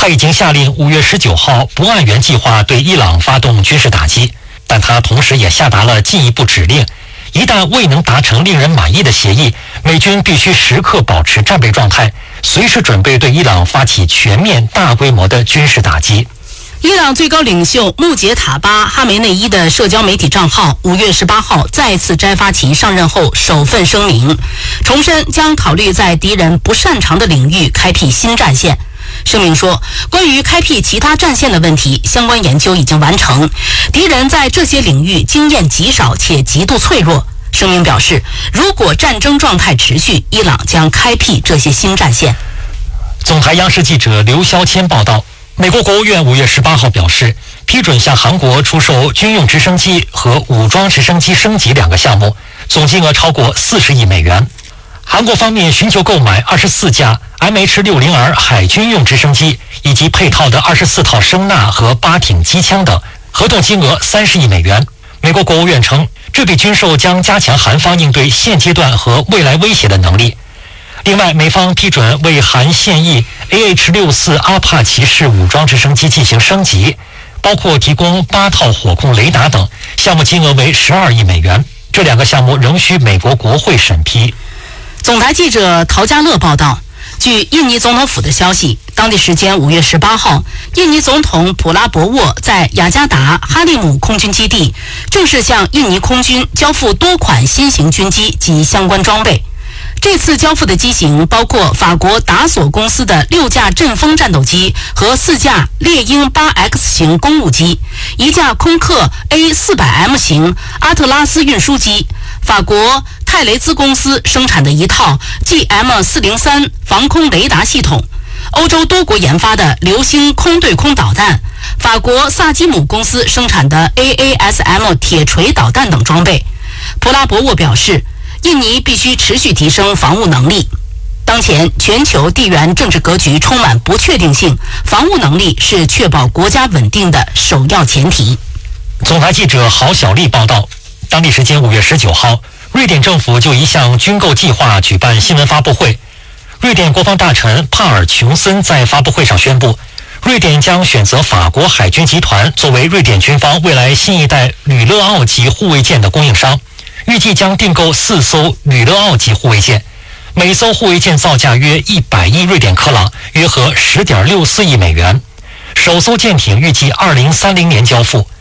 他已经下令5月19号不按原计划对伊朗发动军事打击，但他同时也下达了进一步指令，一旦未能达成令人满意的协议，美军必须时刻保持战备状态，随时准备对伊朗发起全面大规模的军事打击。 伊朗最高领袖穆杰塔巴·哈梅内伊的社交媒体账号5月18号再次摘发其上任后首份声明，重申将考虑在敌人不擅长的领域开辟新战线。声明说，关于开辟其他战线的问题，相关研究已经完成，敌人在这些领域经验极少且极度脆弱。声明表示，如果战争状态持续，伊朗将开辟这些新战线。 总台央视记者刘肖谦报道，美国国务院5月18号表示，批准向韩国出售军用直升机和武装直升机升级2个项目，总金额超过40亿美元。韩国方面寻求购买24架 MH-60R 海军用直升机以及配套的24套声纳和8挺机枪等，合同金额30亿美元。美国国务院称，这笔军售将加强韩方应对现阶段和未来威胁的能力。另外，美方批准为韩现役 AH-64 阿帕奇式武装直升机进行升级，包括提供8套火控雷达等，项目金额为12亿美元。这2个项目仍需美国国会审批。 总台记者陶家乐报道，据印尼总统府的消息，当地时间5月18号，印尼总统普拉博沃在雅加达哈利姆空军基地正式向印尼空军交付多款新型军机及相关装备。这次交付的机型包括法国达索公司的6架阵风战斗机和4架猎鹰 8X 型公务机，1架空客 A400M 型阿特拉斯运输机，法国泰雷兹公司生产的1套 GM403 防空雷达系统，欧洲多国研发的流星空对空导弹，法国萨基姆公司生产的 AASM 铁锤导弹等装备。普拉博沃表示，印尼必须持续提升防务能力。当前全球地缘政治格局充满不确定性，防务能力是确保国家稳定的首要前提。 总台记者郝小丽报道，当地时间5月19号，瑞典政府就一项军购计划举办新闻发布会。瑞典国防大臣帕尔琼森在发布会上宣布，瑞典将选择法国海军集团作为瑞典军方未来新一代吕勒奥级护卫舰的供应商，预计将订购4艘吕勒奥级护卫舰，每艘护卫舰造价约100亿瑞典克朗，约合10.64亿美元。首艘舰艇预计2030年交付。